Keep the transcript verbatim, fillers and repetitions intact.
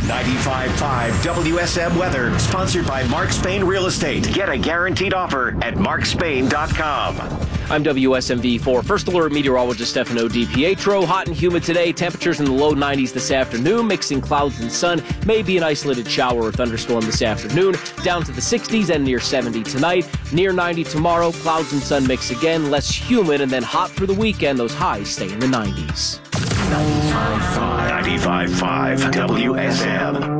ninety-five point five W S M weather, sponsored by Mark Spain Real Estate. Get a guaranteed offer at mark spain dot com. I'm W S M V four First Alert meteorologist Stefano DiPietro. Hot and humid today. Temperatures in the low nineties this afternoon. Mixing clouds and sun. Maybe an isolated shower or thunderstorm this afternoon. Down to the sixties and near seventy tonight. Near ninety tomorrow. Clouds and sun mix again. Less humid and then hot through the weekend. Those highs stay in the nineties. ninety-five point five W S M.